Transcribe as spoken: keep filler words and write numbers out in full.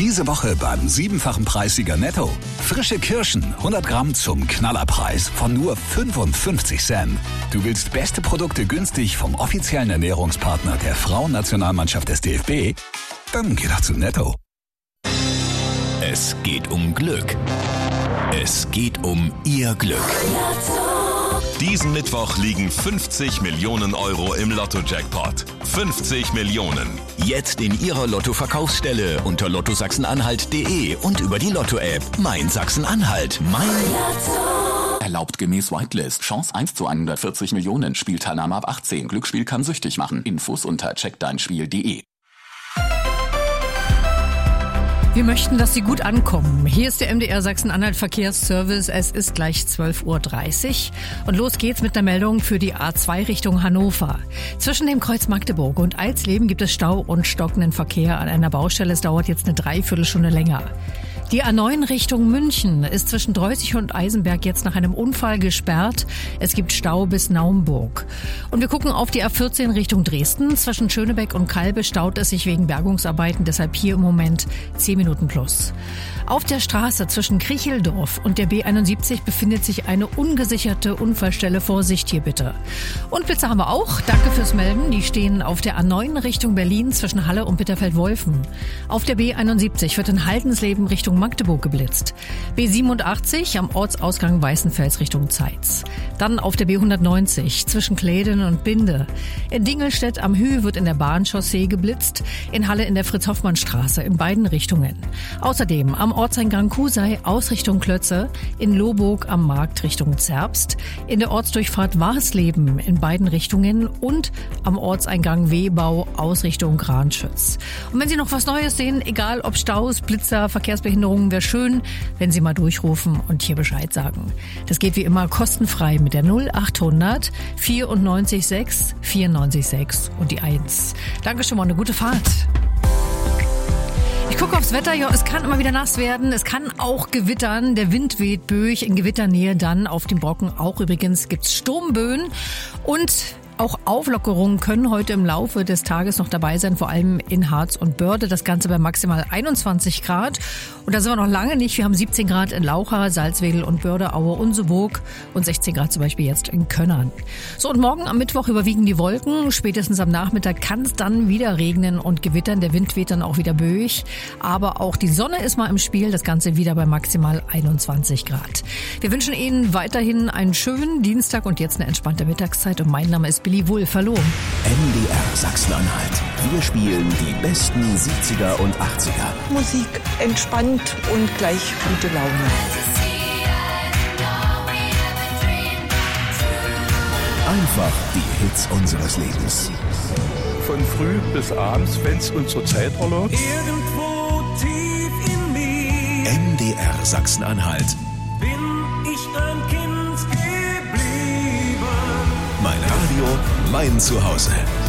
Diese Woche beim siebenfachen Preissieger Netto. Frische Kirschen, hundert Gramm zum Knallerpreis von nur fünfundfünfzig Cent. Du willst beste Produkte günstig vom offiziellen Ernährungspartner der Frauennationalmannschaft des D F B? Dann geh doch zu Netto. Es geht um Glück. Es geht um Ihr Glück. Diesen Mittwoch liegen fünfzig Millionen Euro im Lotto-Jackpot. fünfzig Millionen. Jetzt in Ihrer Lotto-Verkaufsstelle unter lotto sachsen-anhalt punkt de und über die Lotto-App. Mein Sachsen-Anhalt. Mein Lotto. Erlaubt gemäß Whitelist. Chance eins zu hundertvierzig Millionen. Spielteilnahme ab achtzehn. Glücksspiel kann süchtig machen. Infos unter check dein spiel punkt de. Wir möchten, dass Sie gut ankommen. Hier ist der M D R Sachsen-Anhalt Verkehrsservice. Es ist gleich zwölf Uhr dreißig und los geht's mit der Meldung für die A zwei Richtung Hannover. Zwischen dem Kreuz Magdeburg und Alsleben gibt es Stau und stockenden Verkehr an einer Baustelle. Es dauert jetzt eine Dreiviertelstunde länger. Die A neun Richtung München ist zwischen Dreußig und Eisenberg jetzt nach einem Unfall gesperrt. Es gibt Stau bis Naumburg. Und wir gucken auf die A vierzehn Richtung Dresden. Zwischen Schönebeck und Kalbe staut es sich wegen Bergungsarbeiten, deshalb hier im Moment zehn Minuten plus. Auf der Straße zwischen Kricheldorf und der B einundsiebzig befindet sich eine ungesicherte Unfallstelle. Vorsicht hier bitte. Und Blitze haben wir auch. Danke fürs Melden. Die stehen auf der A neun Richtung Berlin zwischen Halle und Bitterfeld-Wolfen. Auf der B einundsiebzig wird in Haldensleben Richtung Magdeburg geblitzt. B siebenundachtzig am Ortsausgang Weißenfels Richtung Zeitz. Dann auf der B hundertneunzig zwischen Kläden und Binde. In Dingelstedt am Hüh wird in der Bahnchaussee geblitzt. In Halle in der Fritz-Hoffmann-Straße in beiden Richtungen. Außerdem am Ortseingang Kusei aus Richtung Klötze. In Lohburg am Markt Richtung Zerbst. In der Ortsdurchfahrt Warsleben in beiden Richtungen. Und am Ortseingang Wehbau aus Richtung Granschütz. Und wenn Sie noch was Neues sehen, egal ob Staus, Blitzer, Verkehrsbehinderungen, wäre schön, wenn Sie mal durchrufen und hier Bescheid sagen. Das geht wie immer kostenfrei mit der null achthundert vierundneunzig sechs vierundneunzig sechs und die eins. Danke schon mal, eine gute Fahrt. Ich gucke aufs Wetter, ja, es kann immer wieder nass werden, es kann auch gewittern, der Wind weht böig, in Gewitternähe dann auf dem Brocken auch übrigens gibt's Sturmböen und auch Auflockerungen können heute im Laufe des Tages noch dabei sein, vor allem in Harz und Börde. Das Ganze bei maximal einundzwanzig Grad. Und da sind wir noch lange nicht. Wir haben siebzehn Grad in Laucha, Salzwedel und Börde, Aue, Unseburg und sechzehn Grad zum Beispiel jetzt in Könnern. So, und morgen am Mittwoch überwiegen die Wolken. Spätestens am Nachmittag kann es dann wieder regnen und gewittern. Der Wind weht dann auch wieder böig. Aber auch die Sonne ist mal im Spiel. Das Ganze wieder bei maximal einundzwanzig Grad. Wir wünschen Ihnen weiterhin einen schönen Dienstag und jetzt eine entspannte Mittagszeit. Und mein Name ist Billy Wulff. Hallo. M D R Sachsen-Anhalt. Wir spielen die besten siebziger und achtziger. Musik entspannt und gleich gute Laune. Einfach die Hits unseres Lebens. Von früh bis abends, wenn es unsere Zeit erlaubt. Irgendwo tief in mir M D R Sachsen-Anhalt. bin ich ein Kind geblieben. Mein Radio, mein Zuhause.